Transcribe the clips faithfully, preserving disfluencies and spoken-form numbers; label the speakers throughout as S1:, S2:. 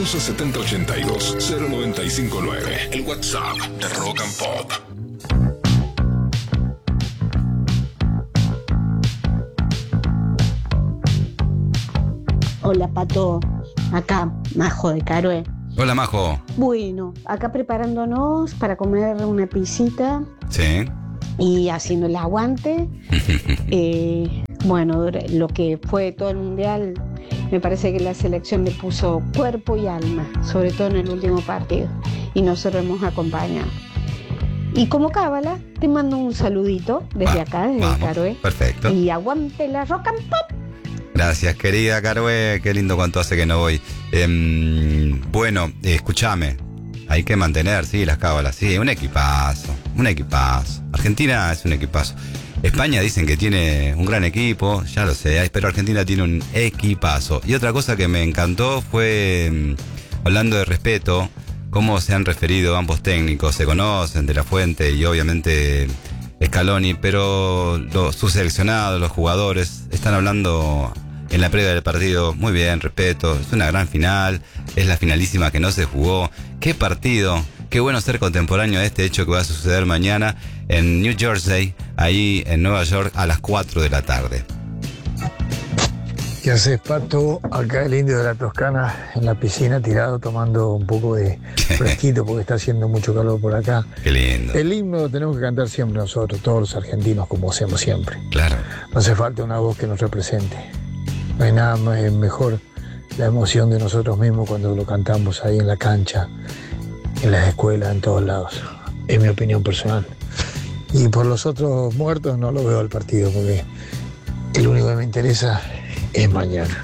S1: once setenta ochenta y dos cero noventa y cinco nueve. El WhatsApp de Rock and Pop.
S2: Hola, Pato. Acá, Majo de Caroe.
S3: Hola, Majo.
S2: Bueno, acá preparándonos para comer una pisita.
S3: Sí.
S2: Y haciendo el aguante. eh, bueno, lo que fue todo el mundial, me parece que la selección le puso cuerpo y alma, sobre todo en el último partido. Y nosotros hemos acompañado. Y como cábala, te mando un saludito desde
S3: Va,
S2: acá, desde
S3: vamos,
S2: Caroe.
S3: Perfecto.
S2: Y aguante la Rock and Pop.
S3: Gracias, querida Caroe. Qué lindo cuánto hace que no voy. Eh, bueno, eh, escúchame. Hay que mantener, sí, las cábalas. Sí, un equipazo. Un equipazo. Argentina es un equipazo. España dicen que tiene un gran equipo, ya lo sé, pero Argentina tiene un equipazo. Y otra cosa que me encantó fue, hablando de respeto, cómo se han referido ambos técnicos. Se conocen, De La Fuente y obviamente Scaloni, pero los, sus seleccionados, los jugadores, están hablando en la previa del partido. Muy bien, respeto, es una gran final, es la finalísima que no se jugó. ¡Qué partido! Qué bueno ser contemporáneo a este hecho que va a suceder mañana en New Jersey, ahí en Nueva York, a las cuatro de la tarde.
S4: ¿Qué haces, Pato? Acá el indio de la Toscana en la piscina tirado tomando un poco de fresquito porque está haciendo mucho calor por acá.
S3: Qué lindo.
S4: El himno lo tenemos que cantar siempre nosotros, todos los argentinos, como hacemos siempre.
S3: Claro.
S4: No hace falta una voz que nos represente. No hay nada más, mejor la emoción de nosotros mismos cuando lo cantamos ahí en la cancha, en las escuelas, en todos lados. Es mi opinión personal. Y por los otros muertos no lo veo al partido porque el único que me interesa es mañana.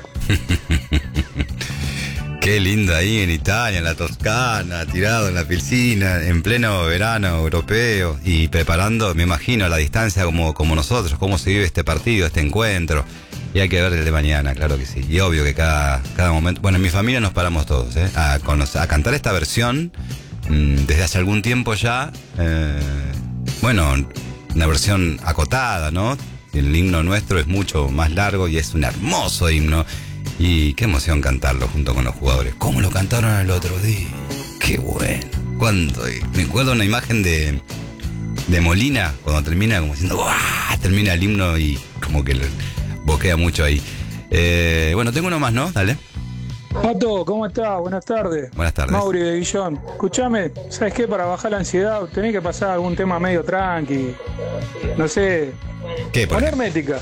S3: Qué lindo ahí en Italia, en la Toscana, tirado en la piscina, en pleno verano europeo y preparando, me imagino, a la distancia como, como nosotros, cómo se vive este partido, este encuentro. Y hay que ver el de mañana, claro que sí. Y obvio que cada, cada momento... Bueno, en mi familia nos paramos todos, ¿eh? A, conocer, a cantar esta versión mmm, desde hace algún tiempo ya. Eh, bueno, una versión acotada, ¿no? El himno nuestro es mucho más largo y es un hermoso himno. Y qué emoción cantarlo junto con los jugadores. ¿Cómo lo cantaron el otro día? Qué bueno. ¿Cuánto? Me acuerdo una imagen de, de Molina cuando termina como diciendo ¡guau! Termina el himno y como que boquea mucho ahí. Eh, bueno, tengo uno más, ¿no? Dale.
S5: Pato, ¿cómo estás? Buenas tardes.
S3: Buenas tardes.
S5: Mauri de Guillón. Escuchame, ¿sabes qué? Para bajar la ansiedad tenés que pasar algún tema medio tranqui. No sé.
S3: ¿Qué?
S5: Pon Hermética.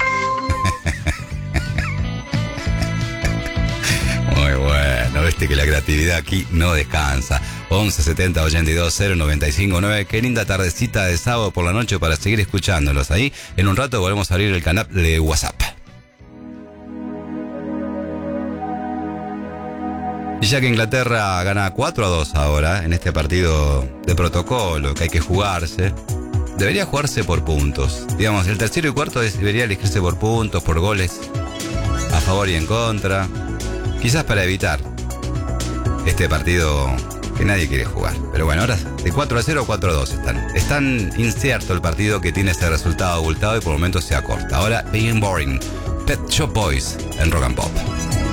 S3: Muy bueno, viste que la creatividad aquí no descansa. once setenta ochenta y dos cero noventa y cinco nueve. Qué linda tardecita de sábado por la noche para seguir escuchándolos ahí. En un rato volvemos a abrir el canal de WhatsApp. Y ya que Inglaterra gana cuatro a dos ahora, en este partido de protocolo que hay que jugarse, debería jugarse por puntos. Digamos, el tercero y cuarto es, debería elegirse por puntos, por goles, a favor y en contra. Quizás para evitar este partido que nadie quiere jugar. Pero bueno, ahora de cuatro a cero a cuatro a dos están. Es tan incierto el partido que tiene ese resultado abultado y por momentos se acorta. Ahora, Being Boring, Pet Shop Boys en Rock and Pop.